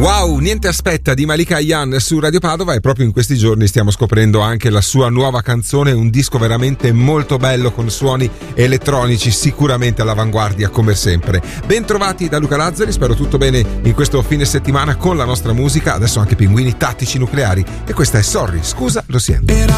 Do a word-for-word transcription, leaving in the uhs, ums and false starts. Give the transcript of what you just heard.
Wow, niente aspetta di Malika Ayane su Radio Padova, e proprio in questi giorni stiamo scoprendo anche la sua nuova canzone, un disco veramente molto bello con suoni elettronici sicuramente all'avanguardia come sempre. Ben trovati da Luca Lazzari, spero tutto bene in questo fine settimana con la nostra musica, adesso anche Pinguini Tattici Nucleari, e questa è Sorry, scusa, lo siento.